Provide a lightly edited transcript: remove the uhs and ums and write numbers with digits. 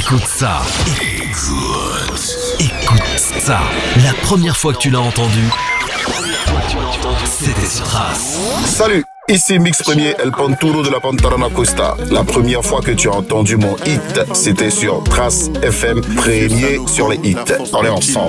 Écoute ça. Écoute ça. La première fois que tu l'as entendu, c'était sur Trace. Salut, ici Mix Premier, El Panturo de la Pantarana Costa. La première fois que tu as entendu mon hit, c'était sur Trace FM, premier sur les hits. On est ensemble.